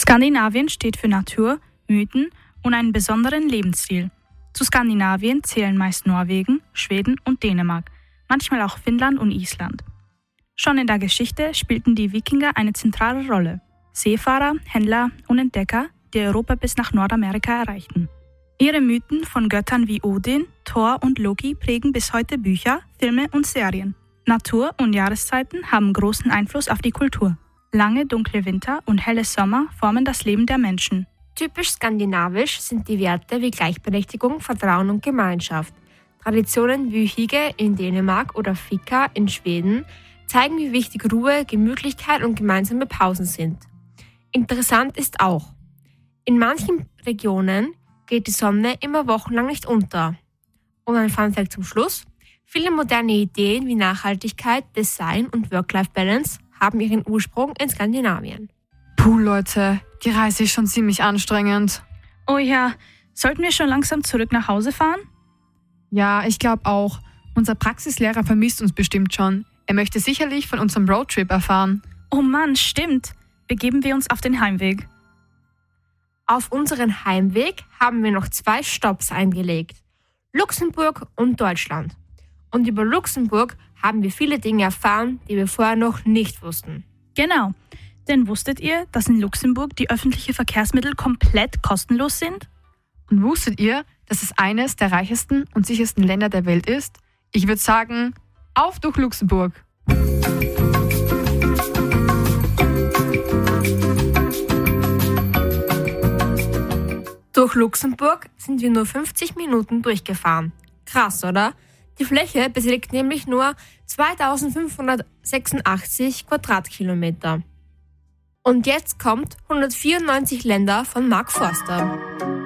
Skandinavien steht für Natur, Mythen und einen besonderen Lebensstil. Zu Skandinavien zählen meist Norwegen, Schweden und Dänemark, manchmal auch Finnland und Island. Schon in der Geschichte spielten die Wikinger eine zentrale Rolle. Seefahrer, Händler und Entdecker, die Europa bis nach Nordamerika erreichten. Ihre Mythen von Göttern wie Odin, Thor und Loki prägen bis heute Bücher, Filme und Serien. Natur und Jahreszeiten haben großen Einfluss auf die Kultur. Lange dunkle Winter und helle Sommer formen das Leben der Menschen. Typisch skandinavisch sind die Werte wie Gleichberechtigung, Vertrauen und Gemeinschaft. Traditionen wie Hygge in Dänemark oder Fika in Schweden zeigen, wie wichtig Ruhe, Gemütlichkeit und gemeinsame Pausen sind. Interessant ist auch, in manchen Regionen geht die Sonne immer wochenlang nicht unter. Und ein Funfact zum Schluss: Viele moderne Ideen wie Nachhaltigkeit, Design und Work-Life-Balance haben ihren Ursprung in Skandinavien. Puh, Leute, die Reise ist schon ziemlich anstrengend. Oh ja, sollten wir schon langsam zurück nach Hause fahren? Ja, ich glaube auch. Unser Praxislehrer vermisst uns bestimmt schon. Er möchte sicherlich von unserem Roadtrip erfahren. Oh Mann, stimmt. Begeben wir uns auf den Heimweg. Auf unseren Heimweg haben wir noch 2 Stopps eingelegt: Luxemburg und Deutschland. Und über Luxemburg haben wir viele Dinge erfahren, die wir vorher noch nicht wussten. Genau. Denn wusstet ihr, dass in Luxemburg die öffentlichen Verkehrsmittel komplett kostenlos sind? Und wusstet ihr, dass es eines der reichsten und sichersten Länder der Welt ist? Ich würde sagen, auf durch Luxemburg! Durch Luxemburg sind wir nur 50 Minuten durchgefahren. Krass, oder? Die Fläche beträgt nämlich nur 2586 Quadratkilometer. Und jetzt kommt 194 Länder von Mark Forster.